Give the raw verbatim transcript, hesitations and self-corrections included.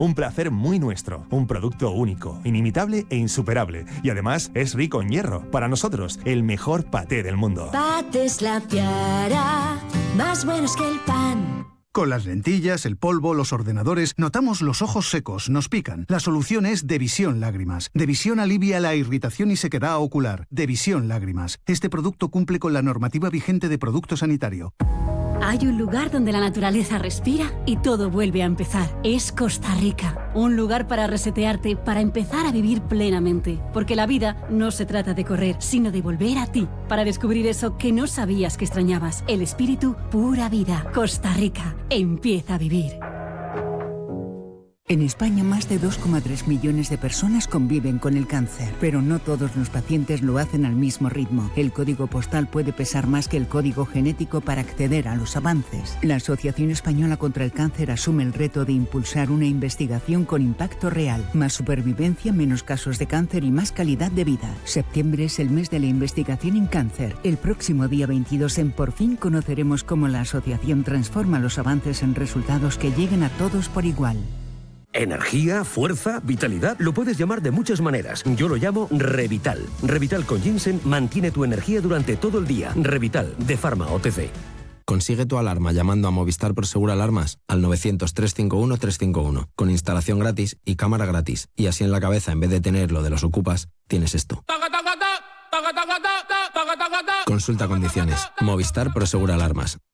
Un placer muy nuestro, un producto único, inimitable e insuperable. Y además es rico en hierro. Para nosotros, el mejor paté del mundo. Patés La Piara, más buenos que el pan. Con las lentillas, el polvo, los ordenadores, notamos los ojos secos, nos pican. La solución es Devisión Lágrimas. Devisión alivia la irritación y sequedad ocular. Devisión Lágrimas. Este producto cumple con la normativa vigente de producto sanitario. Hay un lugar donde la naturaleza respira y todo vuelve a empezar. Es Costa Rica. Un lugar para resetearte, para empezar a vivir plenamente. Porque la vida no se trata de correr, sino de volver a ti. Para descubrir eso que no sabías que extrañabas. El espíritu, pura vida. Costa Rica. Empieza a vivir. En España, más de dos coma tres millones de personas conviven con el cáncer, pero no todos los pacientes lo hacen al mismo ritmo. El código postal puede pesar más que el código genético para acceder a los avances. La Asociación Española contra el Cáncer asume el reto de impulsar una investigación con impacto real. Más supervivencia, menos casos de cáncer y más calidad de vida. Septiembre es el mes de la investigación en cáncer. El próximo día veintidós en Por Fin conoceremos cómo la asociación transforma los avances en resultados que lleguen a todos por igual. Energía, fuerza, vitalidad, lo puedes llamar de muchas maneras. Yo lo llamo Revital. Revital con ginseng mantiene tu energía durante todo el día. Revital, de Pharma O T C. Consigue tu alarma llamando a Movistar Prosegur Alarmas al novecientos, trescientos cincuenta y uno, trescientos cincuenta y uno, con instalación gratis y cámara gratis. Y así en la cabeza, en vez de tener lo de los ocupas, tienes esto. Consulta condiciones. Movistar Prosegur Alarmas.